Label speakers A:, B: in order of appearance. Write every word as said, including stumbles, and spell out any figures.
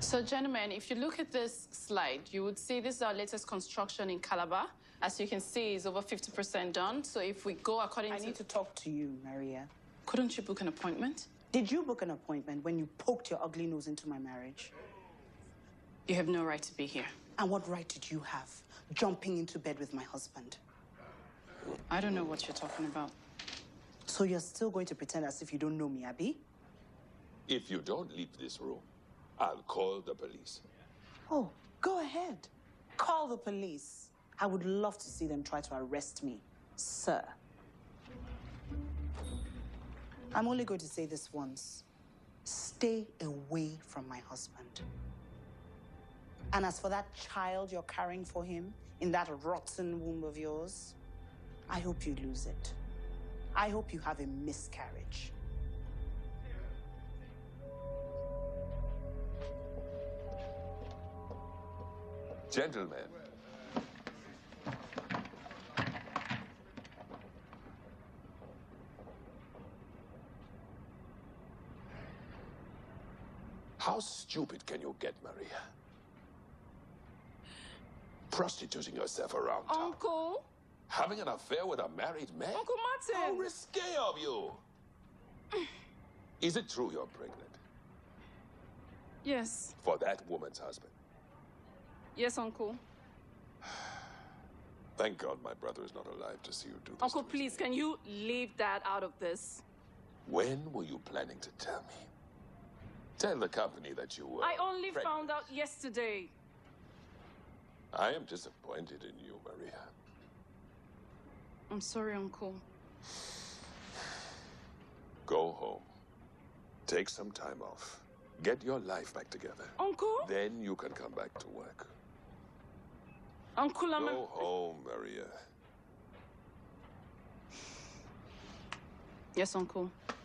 A: So, gentlemen, if you look at this slide, you would see this is our latest construction in Calabar. As you can see, it's over fifty percent done. So if we go according
B: I
A: to...
B: I need to talk to you, Maria.
A: Couldn't you book an appointment?
B: Did you book an appointment when you poked your ugly nose into my marriage?
A: You have no right to be here.
B: And what right did you have, jumping into bed with my husband?
A: I don't know what you're talking about.
B: So you're still going to pretend as if you don't know me, Abby?
C: If you don't leave this room, I'll call the police.
B: Oh, go ahead. Call the police. I would love to see them try to arrest me, sir. I'm only going to say this once. Stay away from my husband. And as for that child you're carrying for him in that rotten womb of yours, I hope you lose it. I hope you have a miscarriage.
C: Gentlemen. How stupid can you get, Maria? Prostituting yourself around town.
A: Uncle?
C: Having an affair with a married man?
A: Uncle Martin!
C: How risque of you! Is it true you're pregnant?
A: Yes.
C: For that woman's husband?
A: Yes, Uncle.
C: Thank God my brother is not alive to see you do this.
A: Uncle, please, can you leave that out of this?
C: When were you planning to tell me? Tell the company that you were
A: I only
C: pregnant.
A: found out yesterday.
C: I am disappointed in you, Maria.
A: I'm sorry, Uncle.
C: Go home. Take some time off. Get your life back together.
A: Uncle?
C: Then you can come back to work.
A: Uncle, I'm...
C: Go home, Maria.
A: Yes, Uncle.